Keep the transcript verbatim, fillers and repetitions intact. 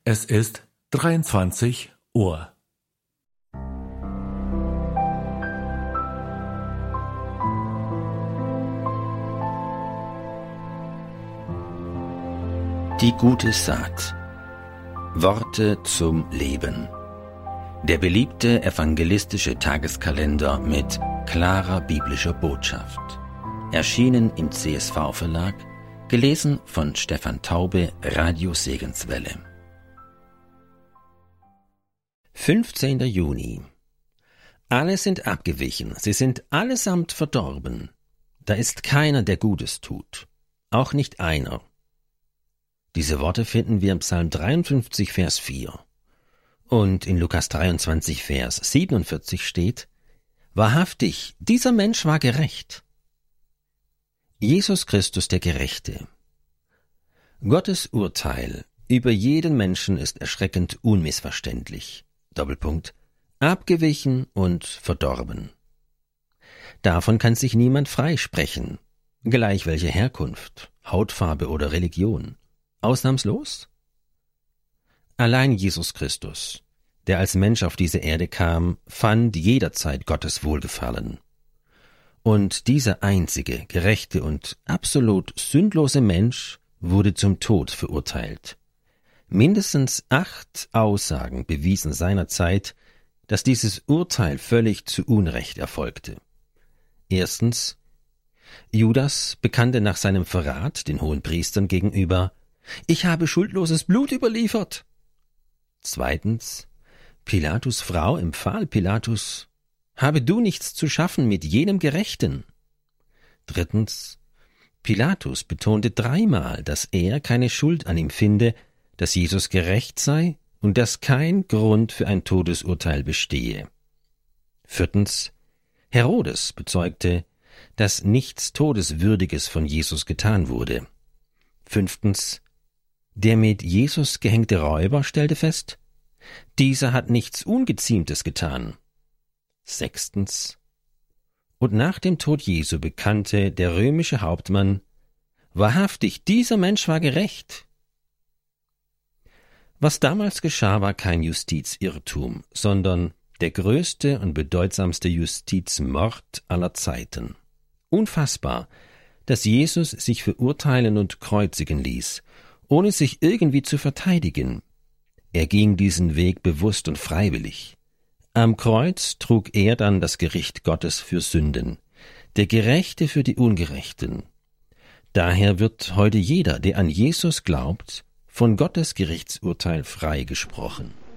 Es ist dreiundzwanzig Uhr. Die gute Saat. Worte zum Leben. Der beliebte evangelistische Tageskalender mit klarer biblischer Botschaft. Erschienen im C S V-Verlag, gelesen von Stefan Taube, Radio Segenswelle. fünfzehnter Juni. Alle sind abgewichen, sie sind allesamt verdorben. Da ist keiner, der Gutes tut, auch nicht einer. Diese Worte finden wir im Psalm dreiundfünfzig, Vers vier. Und in Lukas dreiundzwanzig, Vers siebenundvierzig steht: Wahrhaftig, dieser Mensch war gerecht. Jesus Christus der Gerechte. Gottes Urteil über jeden Menschen ist erschreckend unmissverständlich. Doppelpunkt, abgewichen und verdorben. Davon kann sich niemand freisprechen, gleich welche Herkunft, Hautfarbe oder Religion. Ausnahmslos? Allein Jesus Christus, der als Mensch auf diese Erde kam, fand jederzeit Gottes Wohlgefallen. Und dieser einzige, gerechte und absolut sündlose Mensch wurde zum Tod verurteilt. Mindestens acht Aussagen bewiesen seinerzeit, dass dieses Urteil völlig zu Unrecht erfolgte. Erstens, Judas bekannte nach seinem Verrat den Hohenpriestern gegenüber: Ich habe schuldloses Blut überliefert. Zweitens, Pilatus' Frau empfahl Pilatus: Habe du nichts zu schaffen mit jenem Gerechten. Drittens, Pilatus betonte dreimal, dass er keine Schuld an ihm finde, dass Jesus gerecht sei und dass kein Grund für ein Todesurteil bestehe. Viertens, Herodes bezeugte, dass nichts Todeswürdiges von Jesus getan wurde. Fünftens, der mit Jesus gehängte Räuber stellte fest: Dieser hat nichts Ungeziemtes getan. Sechstens, und nach dem Tod Jesu bekannte der römische Hauptmann: Wahrhaftig, dieser Mensch war gerecht. Was damals geschah, war kein Justizirrtum, sondern der größte und bedeutsamste Justizmord aller Zeiten. Unfassbar, dass Jesus sich verurteilen und kreuzigen ließ, ohne sich irgendwie zu verteidigen. Er ging diesen Weg bewusst und freiwillig. Am Kreuz trug er dann das Gericht Gottes für Sünden, der Gerechte für die Ungerechten. Daher wird heute jeder, der an Jesus glaubt, von Gottes Gerichtsurteil freigesprochen.